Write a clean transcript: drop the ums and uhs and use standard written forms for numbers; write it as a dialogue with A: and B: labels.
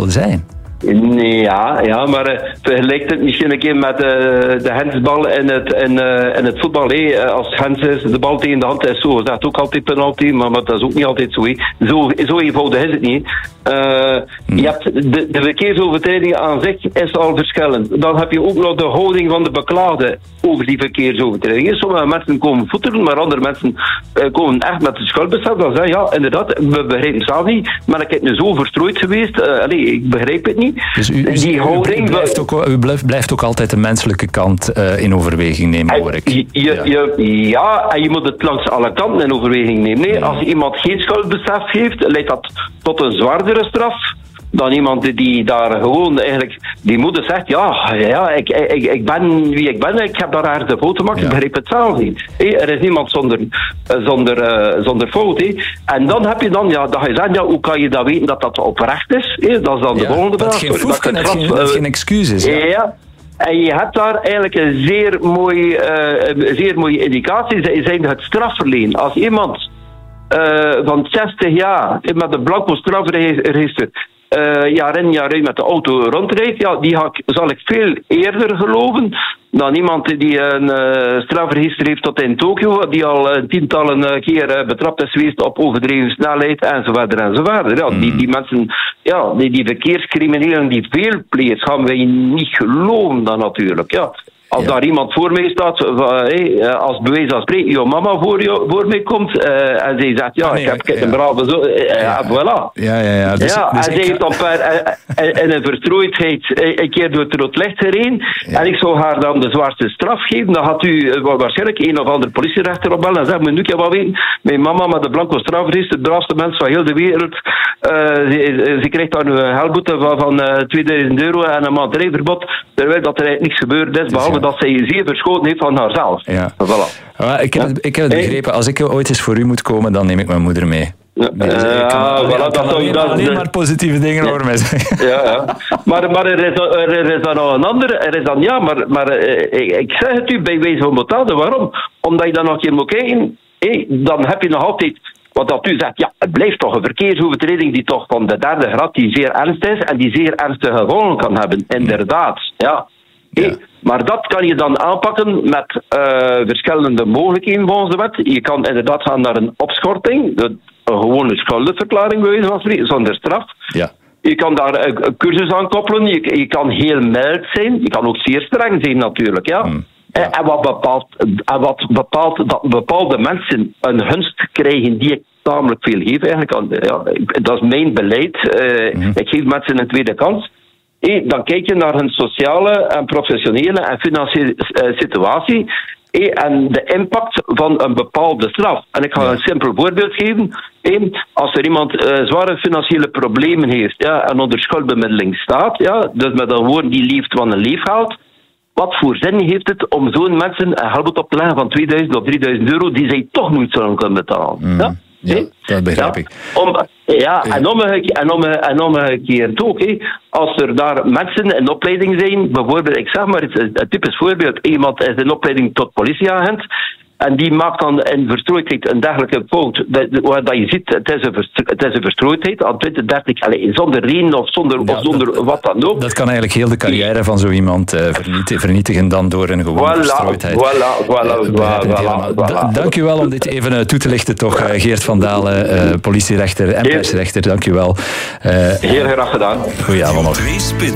A: hetzelfde zijn.
B: Nee, ja, maar vergelijk het misschien een keer met de hensbal en het voetbal. Als hens is, de bal tegen de hand is zo. Dat is ook altijd penalty, maar dat is ook niet altijd zo. Zo eenvoudig is het niet. Je hebt de verkeersovertredingen aan zich is al verschillend. Dan heb je ook nog de houding van de beklaagde over die verkeersovertredingen. Sommige mensen komen voeteren, maar andere mensen komen echt met de schuldbesef. Dan zeggen ja, inderdaad, we begrijpen het zelf niet. Maar ik heb nu zo verstrooid geweest. Ik begrijp het niet.
A: Dus u blijft ook altijd de menselijke kant in overweging nemen, hoor ik.
B: Ja, en je moet het langs alle kanten in overweging nemen. Nee, als iemand geen schuldbesef heeft, leidt dat tot een zwaardere straf dan iemand die daar gewoon eigenlijk die moeder zegt, ik ben wie ik ben, ik heb daar ergens de fout gemaakt, ik begrijp het zelf niet. Er is niemand zonder fout. En dan heb je dan, dat je zegt, hoe kan je dat weten dat dat oprecht is? Dat is dan de volgende vraag.
A: Dat geen excuus is.
B: Ja. En je hebt daar eigenlijk een zeer mooie indicatie, zijn het strafverleen. Als iemand van 60 jaar met een blanco strafregister jaar in jaar uit met de auto rondrijdt, die zal ik veel eerder geloven dan iemand die een strafregister heeft tot in Tokio, die al tientallen keer betrapt is geweest op overdreven snelheid enzovoort. Ja, die mensen, die verkeerscriminelen die veel plegen, gaan wij niet geloven dan natuurlijk. Ja. Als daar iemand voor mij staat, als bewijs van spreken, jouw mama voor mij komt en zij zegt, ik heb een brave zo, voilà.
A: Dus
B: en zij heeft dan in een verstrooidheid een keer door het rood licht gereden en ik zou haar dan de zwaarste straf geven, dan had u waarschijnlijk een of andere politierechter opbellen en zeggen, moet ik wat weten, mijn mama met de blanco strafregister, de braafste mens van heel de wereld, ze krijgt dan een helboete van €2000 en een maand rijverbod, terwijl dat er eigenlijk niks gebeurd is, behalve dat zij zeer verschoten heeft van haarzelf.
A: Ja. Voilà. Ik heb het begrepen. Als ik ooit eens voor u moet komen, dan neem ik mijn moeder mee. Alleen maar positieve dingen over mij zeggen.
B: Ja. Maar er is dan nog een andere. Er is dan, ik zeg het u bij wijze van boetade. Waarom? Omdat je dan nog een keer moet kijken. Dan heb je nog altijd... Wat dat u zegt, het blijft toch een verkeersovertreding die toch van de derde graad, die zeer ernstig is en die zeer ernstige gevolgen kan hebben. Inderdaad, ja. Maar dat kan je dan aanpakken met verschillende mogelijkheden volgens de wet. Je kan inderdaad gaan naar een opschorting, een gewone schuldenverklaring bij wijze van spreken, zonder straf. Ja. Je kan daar een cursus aan koppelen, je kan heel mild zijn, je kan ook zeer streng zijn natuurlijk, ja. En wat bepaalt dat bepaalde mensen een gunst krijgen die ik tamelijk veel geef eigenlijk. Dat is mijn beleid. Ik geef mensen een tweede kans. Dan kijk je naar hun sociale en professionele en financiële situatie en de impact van een bepaalde straf. En ik ga een simpel voorbeeld geven. Als er iemand zware financiële problemen heeft en onder schuldbemiddeling staat, dus met een woord die leeft van een leefgeld, wat voor zin heeft het om zo'n mensen een helboete op te leggen van €2000 of €3000 die zij toch niet zullen kunnen betalen?
A: Ja, dat begrijp ik.
B: En omgekeerd ook. Als er daar mensen in opleiding zijn, bijvoorbeeld, ik zeg maar, het typisch voorbeeld, iemand is in opleiding tot politieagent, en die maakt dan in verstrooidheid een dergelijke fout. Dat je ziet, het is een verstrooidheid aan 20, 30, zonder reden of zonder wat dan ook.
A: Dat kan eigenlijk heel de carrière van zo iemand vernietigen dan door een gewone verstrooidheid.
B: Voilà.
A: Dank u wel om dit even toe te lichten, toch, Geert van Dalen, politierechter en persrechter. Dank u wel.
B: Heel graag gedaan.
A: Goedenavond nog.